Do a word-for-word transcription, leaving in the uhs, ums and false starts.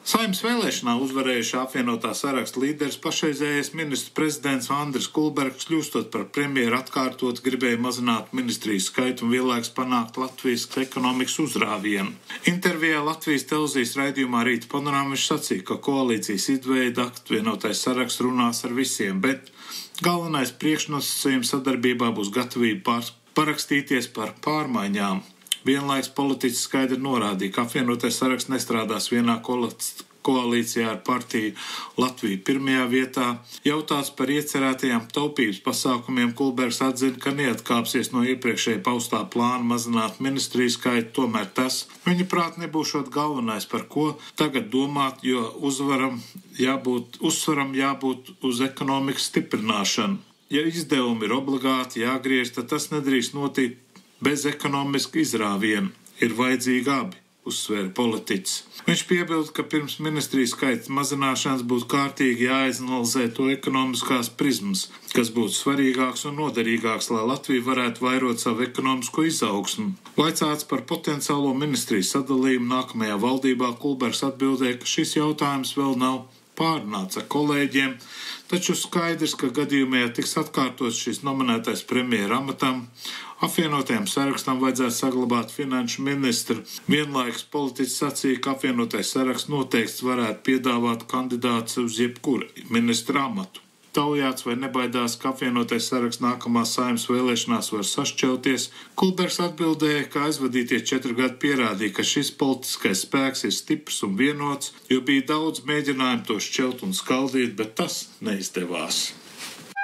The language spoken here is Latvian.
Saeimas vēlēšanā uzvarējušā apvienotā saraksta līderis pašreizējais ministru prezidents Andris Kulbergs, kļūstot par premjeru, atkārtot gribēja mazināt ministriju skaitu un vienlaikus panākt Latvijas ekonomikas uzrāvienu. Intervijā Latvijas televīzijas raidījumā Rīta panorāmā viņš sacīja, ka koalīcijas izveida apvienotais saraksts runās ar visiem, bet galvenais priekšnosacījums sadarbībā būs gatavība parakstīties par pārmaiņām. Vienlaiks politiķis skaidri norādīja, ka apvienotais saraksts nestrādās vienā koalīcijā ar partiju Latviju pirmajā vietā. Jautāts par iecerētajām taupības pasākumiem, Kulbergs atzina, ka neatkāpsies no iepriekšēja paustā plāna mazināt ministriju skaitu, tomēr tas, viņa prāt, nebūšot galvenais, par ko tagad domāt, jo uzvaram jābūt, uzsvaram jābūt uz ekonomikas stiprināšanu. Ja izdevumi ir obligāti jāgriež, tad tas nedrīkst notikt bez ekonomiska izrāviena. Ir vajadzīgi abi, uzsvēra politiķis. Viņš piebilda, ka pirms ministrijas skaita mazināšanas būtu kārtīgi jāizanalizē to ekonomiskās prizmas, kas būtu svarīgāks un noderīgāks, lai Latvija varētu vairot savu ekonomisko izaugsmu. Vaicāts par potenciālo ministrijas sadalījumu nākamajā valdībā, Kulbergs atbildēja, ka šis jautājums vēl nav pārunāts ar kolēģiem, taču skaidrs, ka gadījumā, ja tiks atkārtots šis nominētais premjera amatam, apvienotajam sarakstam vajadzētu saglabāt finanšu ministru. Vienlaikus politiķis sacīja, ka apvienotais saraksts noteikti varētu piedāvāt kandidātus uz jebkuru ministra amatu. Taujāts vai nebaidās, ka apvienotais saraksts nākamās Saeimas vēlēšanās var sašķelties, Kulbergs atbildēja, ka aizvadītie četri gadi pierādīja, ka šis politiskais spēks ir stiprs un vienots, jo bija daudz mēģinājumu to šķelt un skaldīt, bet tas neizdevās.